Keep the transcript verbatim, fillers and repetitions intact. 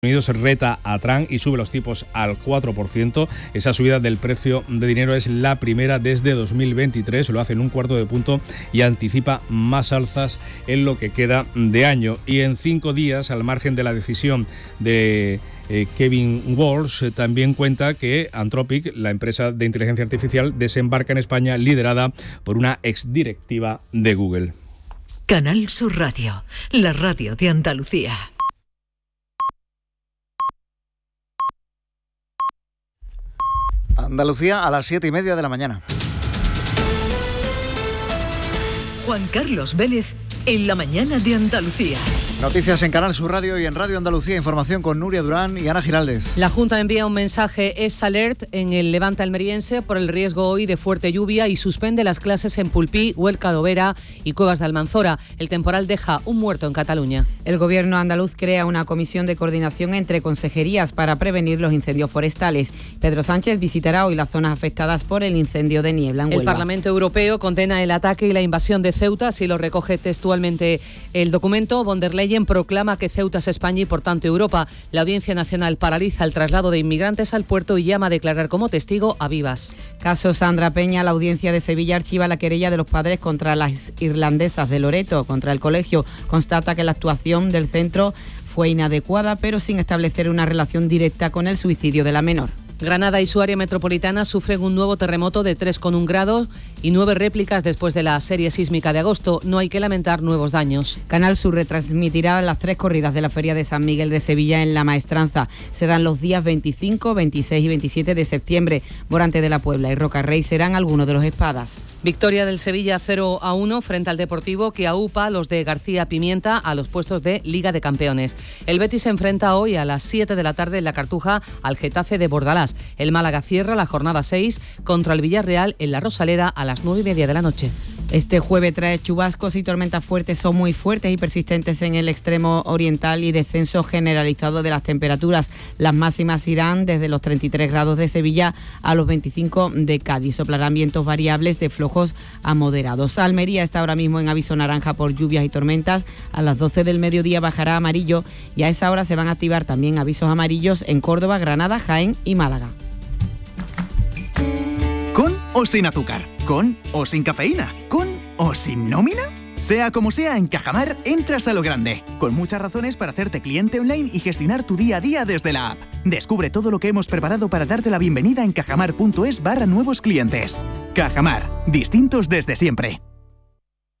Unidos reta a Trump y sube los tipos al cuatro por ciento. Esa subida del precio de dinero es la primera desde dos mil veintitrés, lo hace en un cuarto de punto y anticipa más alzas en lo que queda de año. Y en cinco días, al margen de la decisión de eh, Kevin Walsh, eh, también cuenta que Anthropic, la empresa de inteligencia artificial, desembarca en España liderada por una exdirectiva de Google. Canal Sur Radio, la radio de Andalucía. Andalucía a las siete y media de la mañana. Juan Carlos Vélez en la mañana de Andalucía. Noticias en Canal Sur Radio y en Radio Andalucía. Información con Nuria Durán y Ana Giraldez. La Junta envía un mensaje es alert en el Levante almeriense por el riesgo hoy de fuerte lluvia y suspende las clases en Pulpí, Huelca de Overa y Cuevas de Almanzora. El temporal deja un muerto en Cataluña. El gobierno andaluz crea una comisión de coordinación entre consejerías para prevenir los incendios forestales. Pedro Sánchez visitará hoy las zonas afectadas por el incendio de Niebla en Huelva. El Parlamento Europeo condena el ataque y la invasión de Ceuta, así lo recoge textualmente el documento. Von der Leyen proclama que Ceuta es España y por tanto Europa. La Audiencia Nacional paraliza el traslado de inmigrantes al puerto y llama a declarar como testigo a Vivas. Caso Sandra Peña, la Audiencia de Sevilla archiva la querella de los padres contra las irlandesas de Loreto, contra el colegio. Constata que la actuación del centro fue inadecuada, pero sin establecer una relación directa con el suicidio de la menor. Granada y su área metropolitana sufren un nuevo terremoto de tres coma uno grados y nueve réplicas después de la serie sísmica de agosto. No hay que lamentar nuevos daños. Canal Sur retransmitirá las tres corridas de la Feria de San Miguel de Sevilla en La Maestranza. Serán los días veinticinco, veintiséis y veintisiete de septiembre. Morante de la Puebla y Rocarrey serán algunos de los espadas. Victoria del Sevilla cero a uno frente al Deportivo, que aupa a los de García Pimienta a los puestos de Liga de Campeones. El Betis se enfrenta hoy a las siete de la tarde en la Cartuja al Getafe de Bordalás. El Málaga cierra la jornada seis contra el Villarreal en la Rosaleda a las nueve y media de la noche. Este jueves trae chubascos y tormentas fuertes, son muy fuertes y persistentes en el extremo oriental y descenso generalizado de las temperaturas. Las máximas irán desde los treinta y tres grados de Sevilla a los veinticinco de Cádiz. Soplarán vientos variables de flojos a moderados. Almería está ahora mismo en aviso naranja por lluvias y tormentas. A las doce del mediodía bajará a amarillo y a esa hora se van a activar también avisos amarillos en Córdoba, Granada, Jaén y Málaga. ¿Con o sin azúcar? ¿Con o sin cafeína? ¿Con o sin nómina? Sea como sea, en Cajamar entras a lo grande, con muchas razones para hacerte cliente online y gestionar tu día a día desde la app. Descubre todo lo que hemos preparado para darte la bienvenida en cajamar punto es barra nuevos clientes. Cajamar, distintos desde siempre.